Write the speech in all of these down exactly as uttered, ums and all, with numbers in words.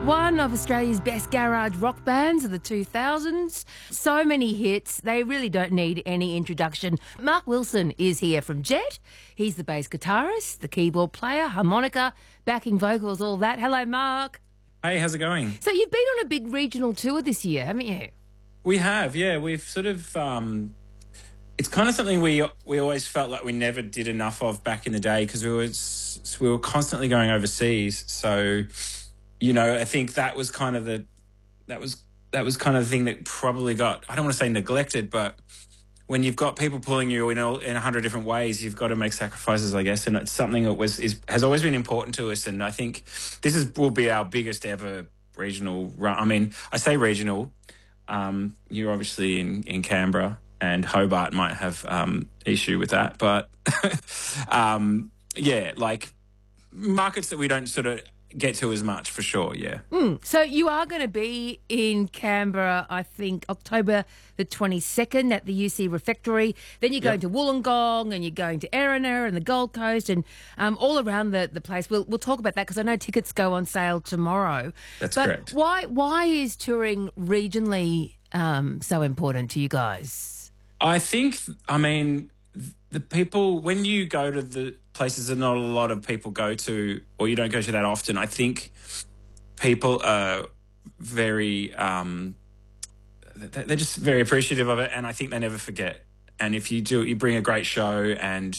One of Australia's best garage rock bands of the two thousands. So many hits, they really don't need any introduction. Mark Wilson is here from Jet. He's the bass guitarist, the keyboard player, harmonica, backing vocals, all that. Hello, Mark. Hey, how's it going? So you've been on a big regional tour this year, haven't you? We have, yeah. We've sort of... Um, it's kind of something we we always felt like we never did enough of back in the day because we were, we were constantly going overseas. So... You know, I think that was kind of the that was that was kind of the thing that probably got, I don't want to say neglected, but when you've got people pulling you in all, in a hundred different ways, you've got to make sacrifices, I guess, and it's something that was is has always been important to us. And I think this is will be our biggest ever regional run. I mean, I say regional. Um, you're obviously in in Canberra, and Hobart might have um, issue with that, but um, yeah, like markets that we don't sort of get to as much, for sure, yeah. Mm. So you are going to be in Canberra, I think, October the twenty-second at the U C Refectory. Then you're going yep. to Wollongong and you're going to Erina and the Gold Coast and um, all around the, the place. We'll we'll talk about that because I know tickets go on sale tomorrow. That's but correct. Why, why is touring regionally um, so important to you guys? I think, I mean, the people, when you go to the places that not a lot of people go to, or you don't go to that often, I think people are very, um, they're just very appreciative of it, and I think they never forget. And if you do, you bring a great show, and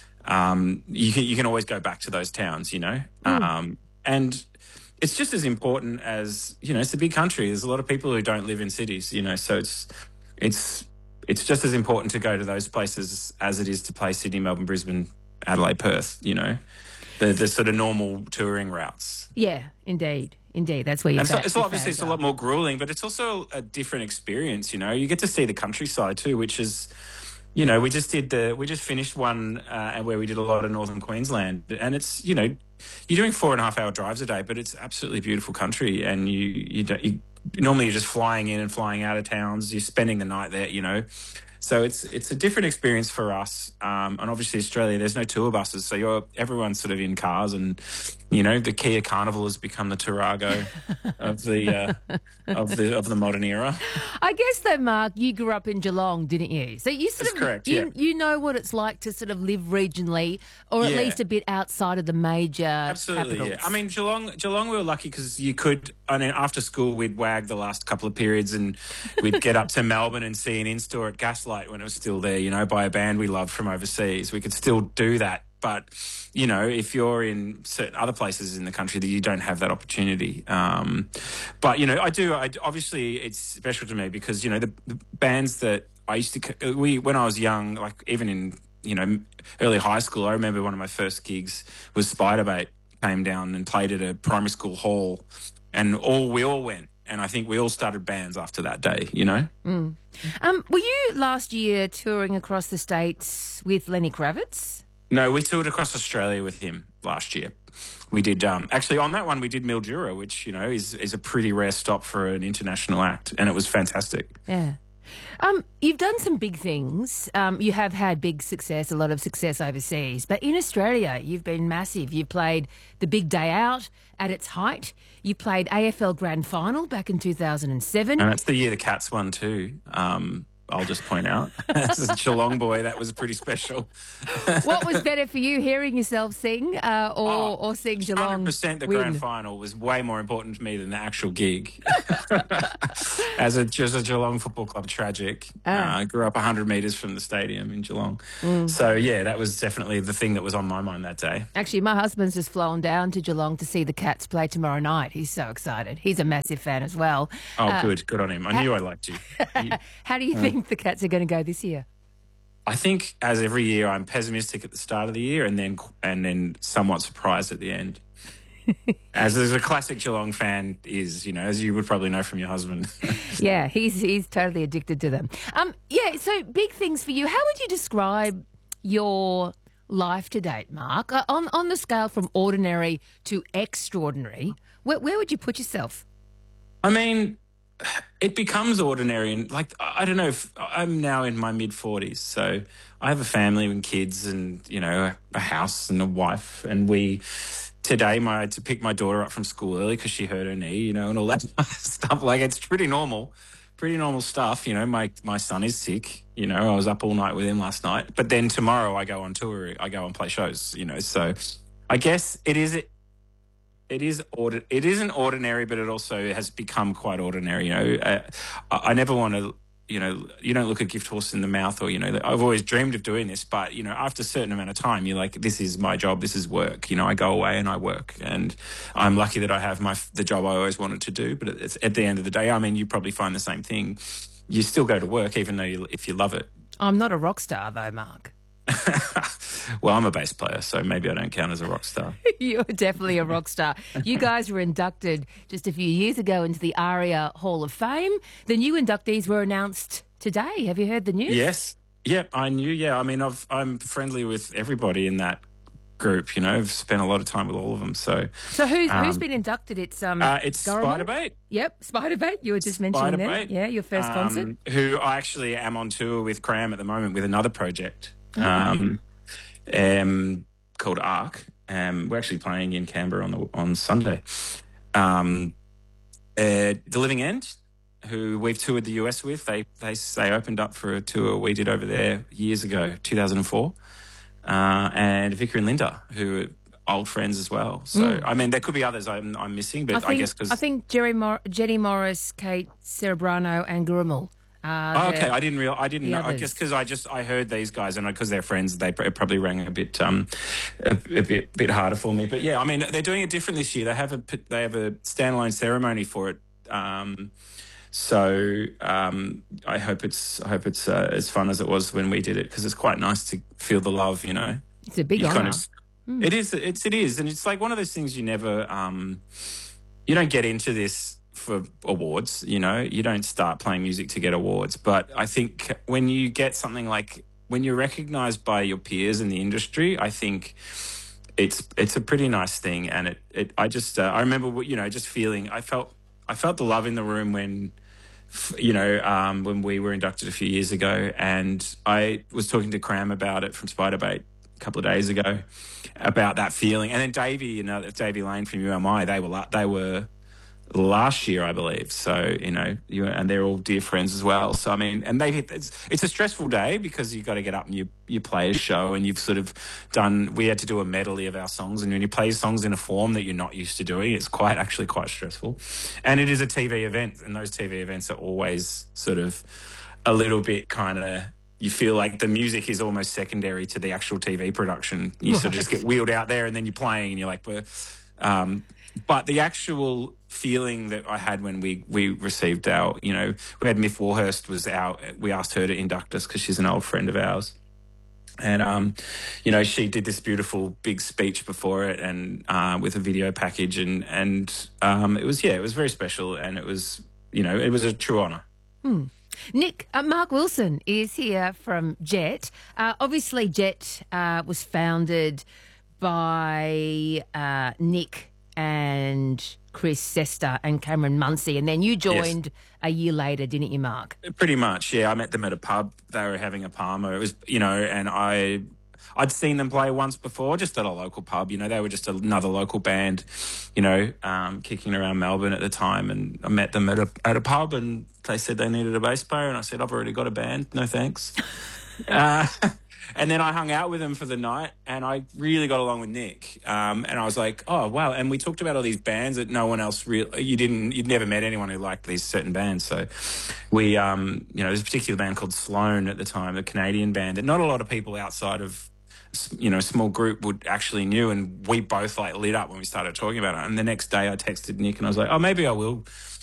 um, you can you can always go back to those towns, you know. Mm. Um, and it's just as important as, you know, it's a big country. There's a lot of people who don't live in cities, you know, so it's it's it's just as important to go to those places as it is to play Sydney, Melbourne, Brisbane, Adelaide, Perth, you know, the the sort of normal touring routes. Yeah, indeed. Indeed, that's where you're so, It's obviously it's a lot more grueling, but it's also a different experience, you know. You get to see the countryside too, which is, you know, we just did the, we just finished one uh, where we did a lot of northern Queensland, and it's, you know, you're doing four and a half hour drives a day, but it's absolutely beautiful country, and you, you don't, you, normally you're just flying in and flying out of towns, you're spending the night there, you know. So it's it's a different experience for us, um, and obviously Australia, there's no tour buses, so you're everyone's sort of in cars, and you know the Kia Carnival has become the Tarago of the uh, of the of the modern era. I guess though, Mark, you grew up in Geelong, didn't you? So you sort That's of correct, you, yeah. you know what it's like to sort of live regionally, or at yeah. least a bit outside of the major Absolutely, capitals. yeah. I mean, Geelong, Geelong, we were lucky because you could. I mean, after school, we'd wag the last couple of periods, and we'd get up to Melbourne and see an in-store at Gaslight when it was still there, you know, by a band we loved from overseas. We could still do that. But, you know, if you're in certain other places in the country that you don't have that opportunity. Um, but, you know, I do, I, obviously it's special to me because, you know, the, the bands that I used to, we when I was young, like even in, you know, early high school, I remember one of my first gigs was Spiderbait came down and played at a primary school hall, and all we all went. And I think we all started bands after that day, you know? Mm. Um, were you last year touring across the States with Lenny Kravitz? No, we toured across Australia with him last year. We did, um, actually on that one, we did Mildura, which, you know, is, is a pretty rare stop for an international act. And it was fantastic. Yeah. Um, you've done some big things. Um, you have had big success, a lot of success overseas. But in Australia, you've been massive. You played the Big Day Out at its height. You played A F L Grand Final back in two thousand seven. And that's the year the Cats won too. Um, I'll just point out. As a Geelong boy, that was pretty special. What was better for you, hearing yourself sing uh, or, oh, or seeing Geelong one hundred percent the win? Grand Final was way more important to me than the actual gig. As a, just a Geelong Football Club tragic, ah. uh, I grew up one hundred metres from the stadium in Geelong. Mm. So, yeah, that was definitely the thing that was on my mind that day. Actually, my husband's just flown down to Geelong to see the Cats play tomorrow night. He's so excited. He's a massive fan as well. Oh, uh, good. Good on him. I knew I liked you. you How do you uh, think the Cats are going to go this year? I think, as every year, I'm pessimistic at the start of the year and then and then somewhat surprised at the end. As as a classic Geelong fan is, you know, as you would probably know from your husband. Yeah, he's he's totally addicted to them. Um, yeah, so big things for you. How would you describe your life to date, Mark? Uh, on on the scale from ordinary to extraordinary, where, where would you put yourself? I mean, it becomes ordinary, and like I don't know. If, I'm now in my mid forties, so I have a family and kids, and you know, a house and a wife, and we. today, my I had to pick my daughter up from school early because she hurt her knee, you know, and all that stuff. Like, it's pretty normal, pretty normal stuff. You know, my my son is sick. You know, I was up all night with him last night. But then tomorrow I go on tour. I go and play shows. You know, so I guess it is it. It is ordi- It isn't ordinary, but it also has become quite ordinary. You know, uh, I, I never want to. You know, you don't look a gift horse in the mouth, or, you know, I've always dreamed of doing this, but, you know, after a certain amount of time, you're like, this is my job, this is work. You know, I go away and I work, and I'm lucky that I have my the job I always wanted to do. But it's, at the end of the day, I mean, you probably find the same thing. You still go to work, even though you, if you love it. I'm not a rock star, though, Mark. Well, I'm a bass player, so maybe I don't count as a rock star. You're definitely a rock star. You guys were inducted just a few years ago into the ARIA Hall of Fame. The new inductees were announced today. Have you heard the news? Yes. Yep, I knew. Yeah, I mean, I've, I'm friendly with everybody in that group. You know, I've spent a lot of time with all of them. So, so who's um, who's been inducted? It's um, uh, it's Garamond? Spiderbait. Yep, Spiderbait. You were just mentioning that. Yeah, your first um, concert. Who I actually am on tour with Cram at the moment with another project. Oh. Um, um, called Arc. Um, we're actually playing in Canberra on the on Sunday. Um, uh, The Living End, who we've toured the U S with, they they they opened up for a tour we did over there years ago, two thousand four, uh, and Vicar and Linda, who are old friends as well. So mm. I mean, there could be others I'm I'm missing, but I, think, I guess because I think Jerry Mor- Jenny Morris, Kate Cerebrano, and Gurumul. Uh, oh, okay, I didn't real. I didn't know. I others. guess because I just I heard these guys, and because they're friends, they it probably rang a bit um a, a bit bit harder for me. But yeah, I mean, they're doing it different this year. They have a they have a standalone ceremony for it. Um, so um, I hope it's I hope it's uh, as fun as it was when we did it, because it's quite nice to feel the love. You know, it's a big you honour. Kind of, mm. It is. It's it is, and it's like one of those things you never um, you don't get into this for awards, you know, you don't start playing music to get awards. But I think when you get something like, when you're recognised by your peers in the industry, I think it's it's a pretty nice thing. And it, it I just, uh, I remember, you know, just feeling, I felt, I felt the love in the room when, you know, um, when we were inducted a few years ago, and I was talking to Cram about it from Spiderbait a couple of days ago about that feeling. And then Davey, you know, Davey Lane from U M I, they were, they were, last year, I believe. So, you know, you and they're all dear friends as well. So, I mean, and they it's, it's a stressful day because you've got to get up and you, you play a show, and you've sort of done, we had to do a medley of our songs, and when you play songs in a form that you're not used to doing, it's quite, actually quite stressful. And it is a T V event, and those T V events are always sort of a little bit kind of, you feel like the music is almost secondary to the actual T V production. You right. sort of just get wheeled out there, and then you're playing, and you're like, well, um, but the actual feeling that I had when we, we received our, you know, we had Miff Warhurst was our, we asked her to induct us because she's an old friend of ours. And, um, you know, she did this beautiful big speech before it, and uh, with a video package. And, and um, it was, yeah, it was very special. And it was, you know, it was a true honour. Hmm. Nick, uh, Mark Wilson is here from Jet. Uh, obviously, Jet uh, was founded by uh, Nick and Chris Sester and Cameron Muncie, and then you joined yes. a year later, didn't you, Mark? Pretty much, yeah. I met them at a pub. They were having a Palmer. It was, you know, and I, I'd seen them play once before, just at a local pub. You know, they were just another local band, you know, um, kicking around Melbourne at the time. And I met them at a at a pub, and they said they needed a bass player, and I said, I've already got a band. No thanks. uh, And then I hung out with him for the night, and I really got along with Nick. Um, and I was like, oh, wow. And we talked about all these bands that no one else really, you didn't, you'd never met anyone who liked these certain bands. So we, um, you know, there's a particular band called Sloan at the time, a Canadian band that not a lot of people outside of, you know, a small group would actually knew. And we both like lit up when we started talking about it. And the next day I texted Nick and I was like, oh, maybe I will